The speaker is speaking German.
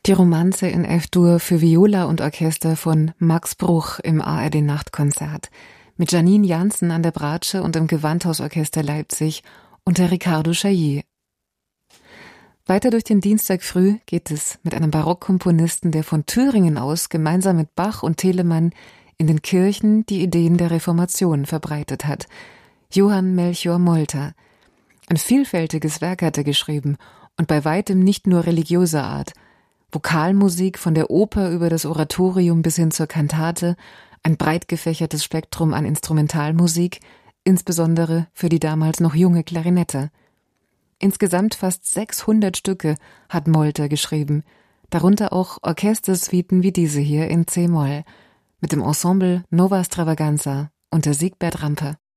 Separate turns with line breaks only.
Die Romanze in F-Dur für Viola und Orchester von Max Bruch im ARD-Nachtkonzert mit Janine Jansen an der Bratsche und im Gewandhausorchester Leipzig unter Ricardo Chailly. Weiter durch den Dienstag früh geht es mit einem Barockkomponisten, der von Thüringen aus gemeinsam mit Bach und Telemann in den Kirchen die Ideen der Reformation verbreitet hat. Johann Melchior Molter. Ein vielfältiges Werk hat er geschrieben und bei weitem nicht nur religiöser Art. Vokalmusik von der Oper über das Oratorium bis hin zur Kantate, ein breit gefächertes Spektrum an Instrumentalmusik, insbesondere für die damals noch junge Klarinette. Insgesamt fast 600 Stücke hat Molter geschrieben, darunter auch Orchestersuiten wie diese hier in C-Moll, mit dem Ensemble Nova Stravaganza unter Siegbert Rampe.